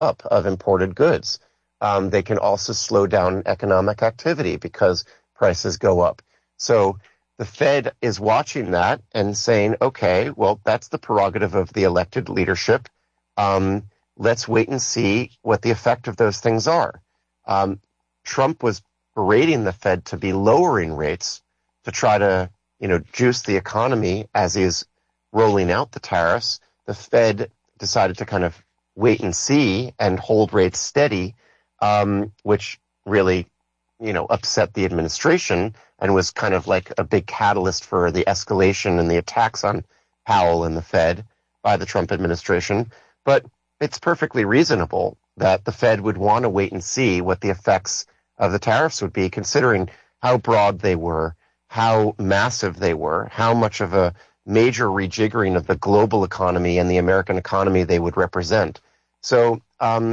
up of imported goods. They can also slow down economic activity because prices go up. So the Fed is watching that and saying, okay, well, that's the prerogative of the elected leadership. Let's wait and see what the effect of those things are. Trump was berating the Fed to be lowering rates to try to, juice the economy as he is rolling out the tariffs. The Fed decided to kind of wait and see and hold rates steady, which really, upset the administration and was kind of like a big catalyst for the escalation and the attacks on Powell and the Fed by the Trump administration. But it's perfectly reasonable that the Fed would want to wait and see what the effects of the tariffs would be, considering how broad they were, how massive they were, how much of a major rejiggering of the global economy and the American economy they would represent. So,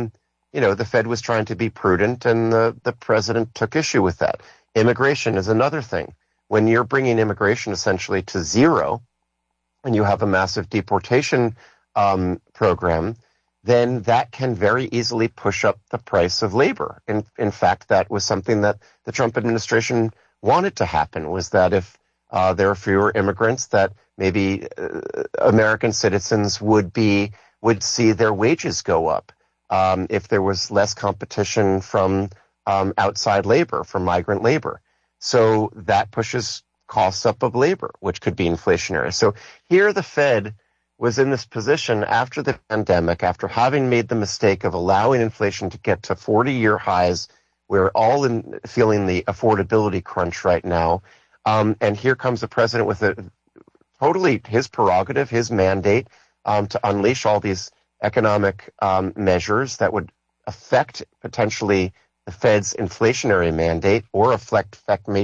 the Fed was trying to be prudent, and the president took issue with that. Immigration is another thing. When you're bringing immigration essentially to zero and you have a massive deportation program, then that can very easily push up the price of labor. In fact, that was something that the Trump administration wanted to happen, was that if there are fewer immigrants, that maybe American citizens would see their wages go up. If there was less competition from outside labor, from migrant labor. So that pushes costs up of labor, which could be inflationary. So here the Fed was in this position after the pandemic, after having made the mistake of allowing inflation to get to 40-year highs. We're all feeling the affordability crunch right now. And here comes the president with totally his prerogative, his mandate to unleash all these economic measures that would affect potentially the Fed's inflationary mandate or affect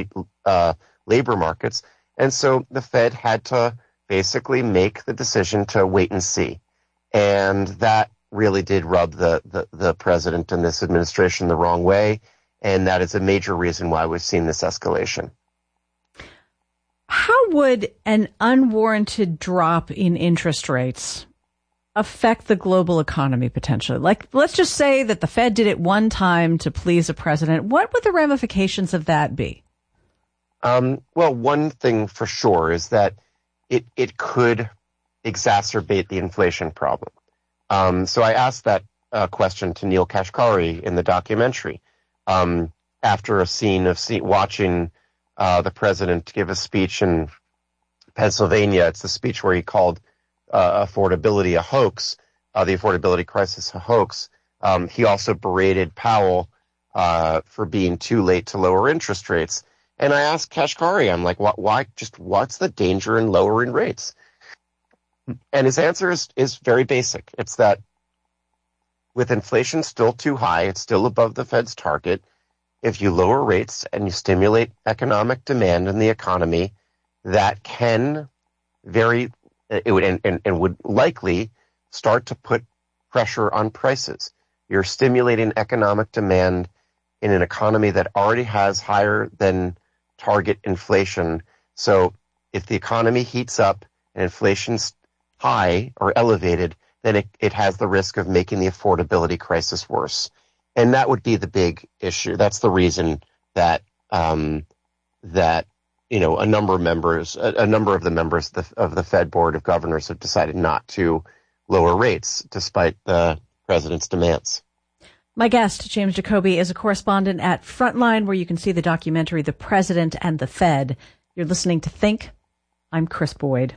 labor markets. And so the Fed had to basically make the decision to wait and see. And that really did rub the president and this administration the wrong way. And that is a major reason why we've seen this escalation. How would an unwarranted drop in interest rates affect the global economy potentially? Like, let's just say that the Fed did it one time to please a president. What would the ramifications of that be? Well, one thing for sure is that it could exacerbate the inflation problem. So I asked that question to Neil Kashkari in the documentary after a scene of watching the president give a speech in Pennsylvania. It's the speech where he called affordability a hoax, the affordability crisis a hoax. He also berated Powell for being too late to lower interest rates. And I asked Kashkari, I'm like, what's the danger in lowering rates? And his answer is very basic. It's that with inflation still too high, it's still above the Fed's target. If you lower rates and you stimulate economic demand in the economy, that can would likely start to put pressure on prices. You're stimulating economic demand in an economy that already has higher than target inflation. So if the economy heats up and inflation's high or elevated, then it has the risk of making the affordability crisis worse. And that would be the big issue. That's the reason that a number of the members of the Fed Board of Governors have decided not to lower rates despite the president's demands. My guest, James Jacoby, is a correspondent at Frontline, where you can see the documentary The President and the Fed. You're listening to Think. I'm Chris Boyd.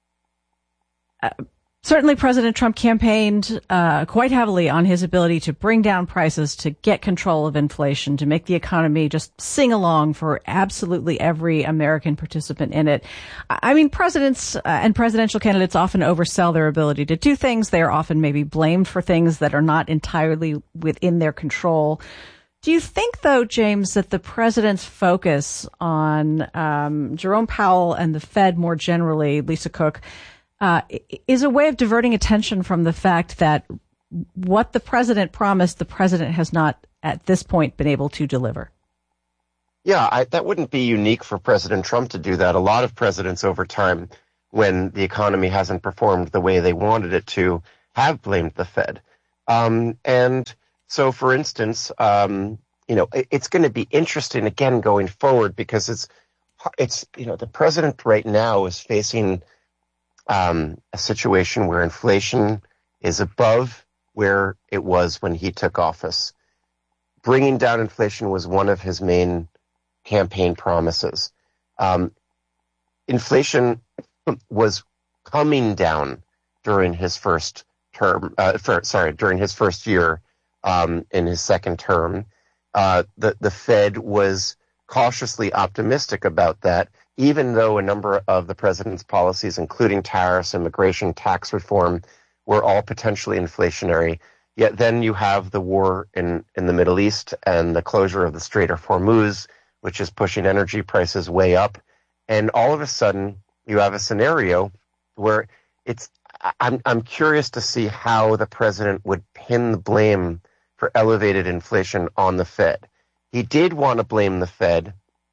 Certainly, President Trump campaigned quite heavily on his ability to bring down prices, to get control of inflation, to make the economy just sing along for absolutely every American participant in it. I mean, presidents and presidential candidates often oversell their ability to do things. They are often maybe blamed for things that are not entirely within their control. Do you think, though, James, that the president's focus on Jerome Powell and the Fed more generally, Lisa Cook, is a way of diverting attention from the fact that what the president promised, the president has not at this point been able to deliver? Yeah, that wouldn't be unique for President Trump to do that. A lot of presidents over time, when the economy hasn't performed the way they wanted it to, have blamed the Fed. And so, for instance, it's going to be interesting again going forward because it's the president right now is facing a situation where inflation is above where it was when he took office. Bringing down inflation was one of his main campaign promises. Inflation was coming down during his first term. During his first year in his second term. The Fed was cautiously optimistic about that, even though a number of the president's policies, including tariffs, immigration, tax reform, were all potentially inflationary. Yet then you have the war in the Middle East and the closure of the Strait of Hormuz, which is pushing energy prices way up. And all of a sudden, you have a scenario where I'm curious to see how the president would pin the blame for elevated inflation on the Fed. He did want to blame the Fed,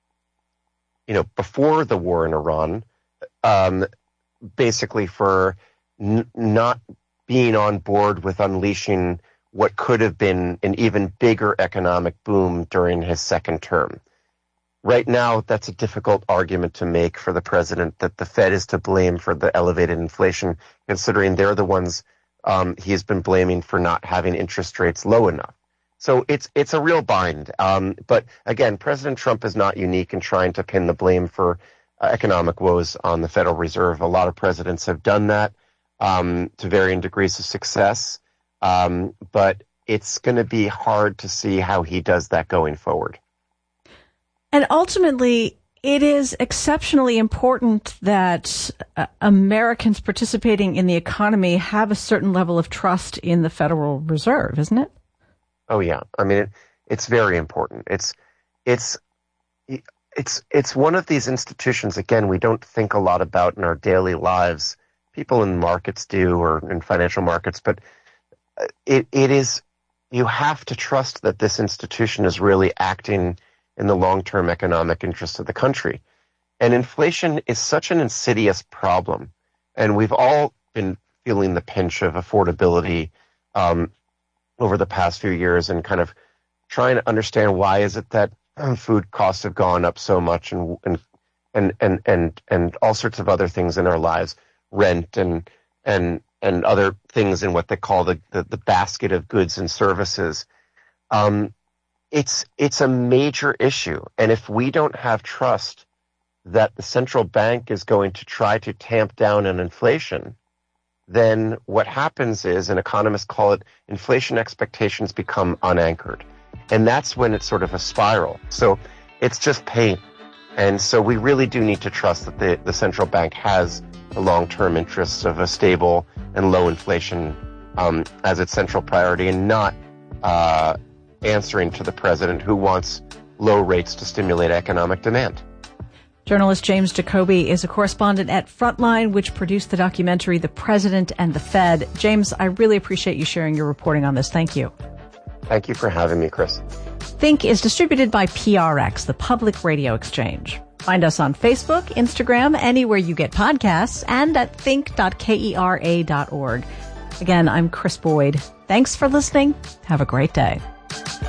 before the war in Iran, basically for not being on board with unleashing what could have been an even bigger economic boom during his second term. Right now, that's a difficult argument to make for the president that the Fed is to blame for the elevated inflation, considering they're the ones he's been blaming for not having interest rates low enough. So it's a real bind. But again, President Trump is not unique in trying to pin the blame for economic woes on the Federal Reserve. A lot of presidents have done that to varying degrees of success. But it's going to be hard to see how he does that going forward. And ultimately, it is exceptionally important that Americans participating in the economy have a certain level of trust in the Federal Reserve, isn't it? Oh yeah, I mean it's very important. It's one of these institutions again we don't think a lot about in our daily lives. People in markets do, or in financial markets, but it is, you have to trust that this institution is really acting in the long-term economic interest of the country. And inflation is such an insidious problem. And we've all been feeling the pinch of affordability over the past few years and kind of trying to understand why is it that food costs have gone up so much and all sorts of other things in our lives, rent and other things in what they call the basket of goods and services. It's a major issue. And if we don't have trust that the central bank is going to try to tamp down on inflation, then what happens is, and economists call it, inflation expectations become unanchored. And that's when it's sort of a spiral. So it's just pain. And so we really do need to trust that the central bank has the long-term interests of a stable and low inflation as its central priority, and not answering to the president who wants low rates to stimulate economic demand. Journalist James Jacoby is a correspondent at Frontline, which produced the documentary The President and the Fed. James, I really appreciate you sharing your reporting on this. Thank you. Thank you for having me, Chris. Think is distributed by PRX, the Public Radio Exchange. Find us on Facebook, Instagram, anywhere you get podcasts, and at think.kera.org. Again, I'm Chris Boyd. Thanks for listening. Have a great day.